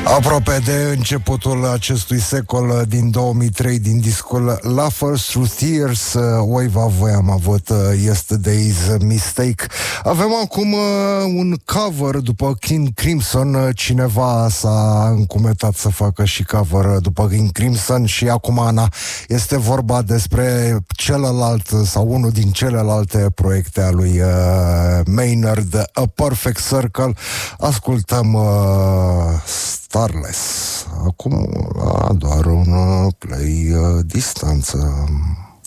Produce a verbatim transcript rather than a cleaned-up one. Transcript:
Aproape de începutul acestui secol, din două mii trei, din discul Laughers Through Tears, Wave of Way am avut Yesterday's Mistake. Avem acum un cover după King Crimson. Cineva s-a încumetat să facă și cover după King Crimson și acum, Ana, este vorba despre celălalt sau unul din celelalte proiecte a lui uh, Maynard, A Perfect Circle. Ascultăm uh, Starless. Acum la doar un play uh, distanță.